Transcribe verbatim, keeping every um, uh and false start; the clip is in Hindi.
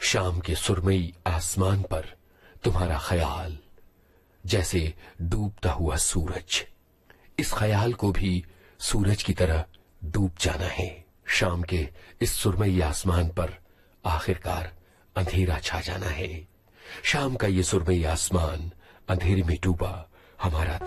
शाम के सुरमई आसमान पर तुम्हारा ख्याल जैसे डूबता हुआ सूरज, इस ख्याल को भी सूरज की तरह डूब जाना है। शाम के इस सुरमई आसमान पर आखिरकार अंधेरा छा जाना है। शाम का ये सुरमई आसमान अंधेरे में डूबा हमारा